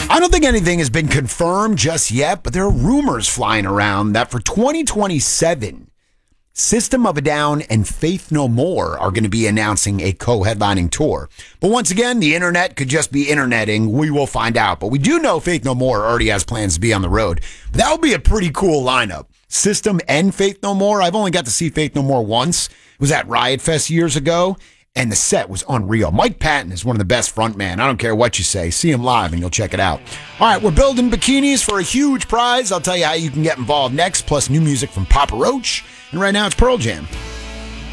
I don't think anything has been confirmed just yet, but there are rumors flying around that for 2027, System of a Down and Faith No More are going to be announcing a co-headlining tour. But once again, the internet could just be interneting. We will find out. But we do know Faith No More already has plans to be on the road. That would be a pretty cool lineup. System and Faith No More. I've only got to see Faith No More once. It was at Riot Fest years ago, and the set was unreal. Mike Patton is one of the best frontmen. I don't care what you say. See him live and you'll check it out. All right, we're building bikinis for a huge prize. I'll tell you how you can get involved next, plus new music from Papa Roach. And right now it's Pearl Jam.